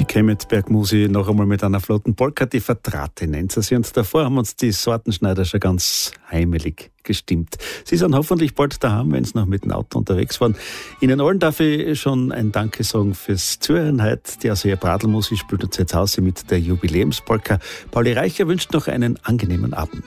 Kemmetberg-Musi noch einmal mit einer flotten Polka, die Vertrate nennt sie. Und davor haben uns die Sortenschneider schon ganz heimelig gestimmt. Sie sind hoffentlich bald daheim, wenn sie noch mit dem Auto unterwegs waren. Ihnen allen darf ich schon ein Danke sagen fürs Zuhören heute. Die Ausseher Bradelmusi spielt uns jetzt aus mit der Jubiläumspolka. Pauli Reicher wünscht noch einen angenehmen Abend.